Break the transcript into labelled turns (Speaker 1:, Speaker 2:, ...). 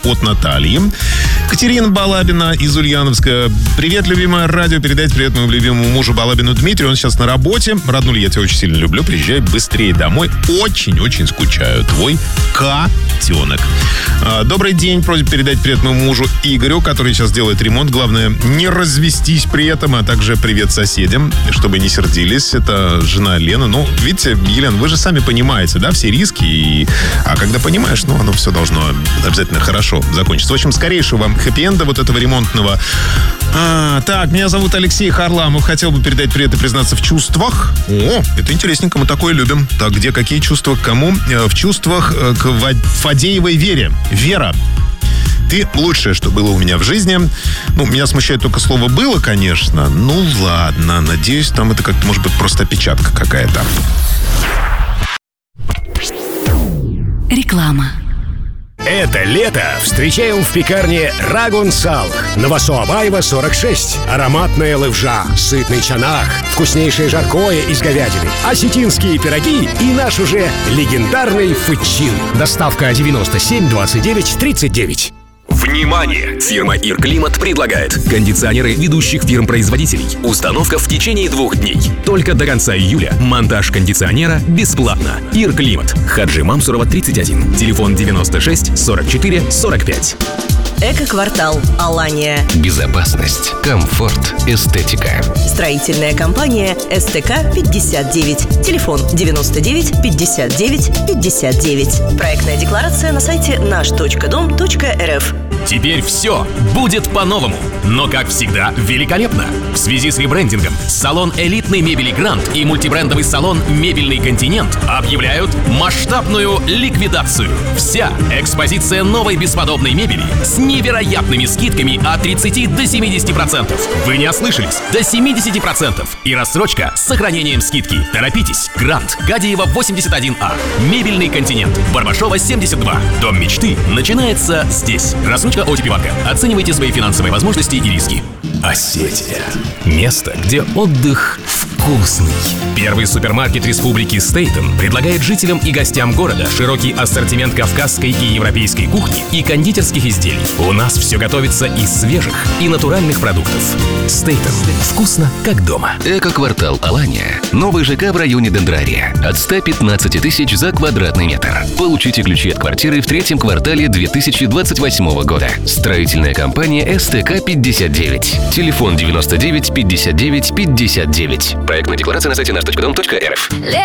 Speaker 1: от Натальи. Катерина Балабина из Ульяновска. Привет, любимое радио. Передайте привет моему любимому мужу Балабину Дмитрию. Он сейчас на работе. Роднуля, я тебя очень сильно люблю. Приезжай быстрее домой. Очень-очень скучаю. Твой котенок. Добрый день. Просьба передать привет моему мужу Игорю, который сейчас делает ремонт. Главное, не развестись при этом. А также привет соседям, чтобы не сердились. Это жена Лена. Ну, видите, Елена, вы же сами понимаете, да, все риски. А когда понимаешь, ну, оно все должно обязательно хорошо закончиться. В общем, скорейшего вам хэппи-энда вот этого ремонтного. Так, меня зовут Алексей Харламов. Хотел бы передать привет и признаться в чувствах. О, это интересненько, мы такое любим. Так, где какие чувства к кому? В чувствах к Фадеевой Вере. Вера, ты лучшее, что было у меня в жизни. Ну, меня смущает только слово «было», конечно. Ну, ладно, надеюсь, там это как-то, может быть, просто опечатка какая-то.
Speaker 2: Реклама.
Speaker 3: Это лето встречаем в пекарне Рагун Салх. Новосоабаева, 46. Ароматная левжа, сытный чанах, вкуснейшее жаркое из говядины, осетинские пироги и наш уже легендарный фычин. Доставка 97 29 39.
Speaker 4: Внимание! Фирма «Ирклимат» предлагает кондиционеры ведущих фирм-производителей. Установка в течение 2 дней. Только до конца июля. Монтаж кондиционера бесплатно. «Ирклимат». Хаджи Мамсурова, 31. Телефон 96 44 45.
Speaker 5: Эко-квартал Алания.
Speaker 6: Безопасность, комфорт, эстетика.
Speaker 5: Строительная компания СТК-59. Телефон 99 59 59. Проектная декларация на сайте наш.дом.рф.
Speaker 4: Теперь все будет по-новому, но, как всегда, великолепно. В связи с ребрендингом салон элитной мебели «Грант» и мультибрендовый салон «Мебельный континент» объявляют масштабную ликвидацию. Вся экспозиция новой бесподобной мебели с невероятными скидками от 30 до 70%. Вы не ослышались, до 70%. И рассрочка с сохранением скидки. Торопитесь. «Грант», Гадиева, 81А. «Мебельный континент», Барбашова, 72. Дом мечты начинается здесь. Рассрочка ОТП-банка. Оценивайте свои финансовые возможности и риски. Осетия. Место, где отдых вкусный. Первый супермаркет Республики Стейтен предлагает жителям и гостям города широкий ассортимент кавказской и европейской кухни и кондитерских изделий. У нас все готовится из свежих и натуральных продуктов. Стейтен. Вкусно, как дома.
Speaker 6: Эко-квартал Алания. Новый ЖК в районе Дендрария. От 115 тысяч за квадратный метр. Получите ключи от квартиры в 3-м квартале 2028 года. Строительная компания СТК-59. Телефон 99 59 59. Проектная декларация на сайте наш.дом.рф.